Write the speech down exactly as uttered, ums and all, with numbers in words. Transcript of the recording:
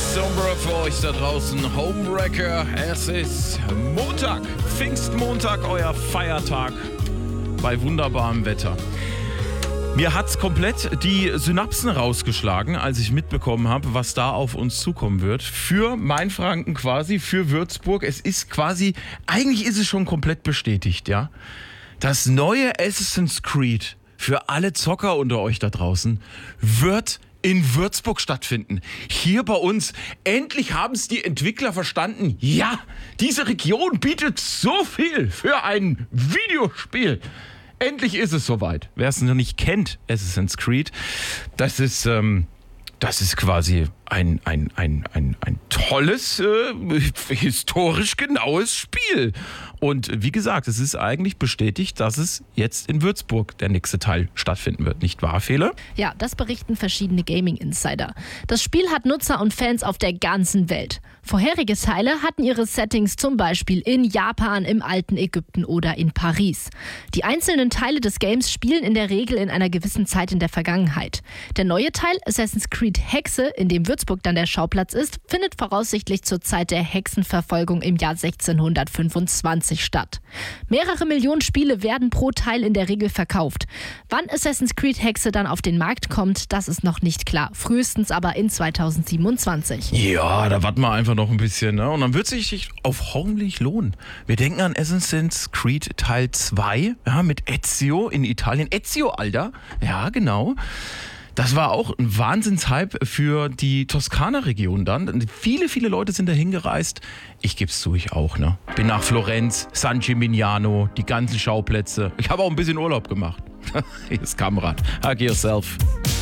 Sombra für euch da draußen, Homewrecker. Es ist Montag, Pfingstmontag, euer Feiertag bei wunderbarem Wetter. Mir hat's komplett die Synapsen rausgeschlagen, als ich mitbekommen habe, was da auf uns zukommen wird. Für Mainfranken quasi, für Würzburg. Es ist quasi, eigentlich ist es schon komplett bestätigt, ja. Das neue Assassin's Creed für alle Zocker unter euch da draußen wird in Würzburg stattfinden. Hier bei uns. Endlich haben es die Entwickler verstanden. Ja, diese Region bietet so viel für ein Videospiel. Endlich ist es soweit. Wer es noch nicht kennt, Assassin's Creed, das ist, ähm, das ist quasi ein, ein, ein, ein, ein tolles, äh, historisch genaues Spiel. Und wie gesagt, es ist eigentlich bestätigt, dass es jetzt in Würzburg der nächste Teil stattfinden wird. Nicht wahr, Fele? Ja, das berichten verschiedene Gaming-Insider. Das Spiel hat Nutzer und Fans auf der ganzen Welt. Vorherige Teile hatten ihre Settings zum Beispiel in Japan, im alten Ägypten oder in Paris. Die einzelnen Teile des Games spielen in der Regel in einer gewissen Zeit in der Vergangenheit. Der neue Teil, Assassin's Creed Hexe, in dem Würzburg dann der Schauplatz ist, findet voraussichtlich zur Zeit der Hexenverfolgung im Jahr sechzehnhundertfünfundzwanzig statt. Mehrere Millionen Spiele werden pro Teil in der Regel verkauft. Wann Assassin's Creed Hexe dann auf den Markt kommt, das ist noch nicht klar. Frühestens aber in zweitausendsiebenundzwanzig. Ja, da warten wir einfach noch ein bisschen, ne? Und dann wird es sich auf hoffentlich lohnen. Wir denken an Assassin's Creed Teil zwei, ja, mit Ezio in Italien. Ezio, Alter. Ja, genau. Das war auch ein Wahnsinnshype für die Toskana-Region dann. Viele, viele Leute sind da hingereist. Ich geb's zu, ich auch, ne? Bin nach Florenz, San Gimignano, die ganzen Schauplätze. Ich habe auch ein bisschen Urlaub gemacht. Hier ist Kamrat. Hug yourself.